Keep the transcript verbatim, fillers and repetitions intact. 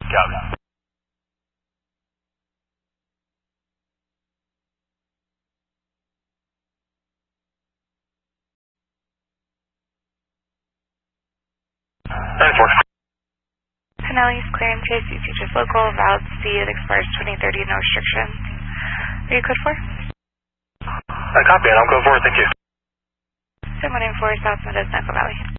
Copy. ten four. Pinelli's clearance here, C C just local, valid C, it expires twenty thirty, no restrictions. Are you code four? I copy it, I'm code four, thank you. seven one four South Meadows, Naco Valley.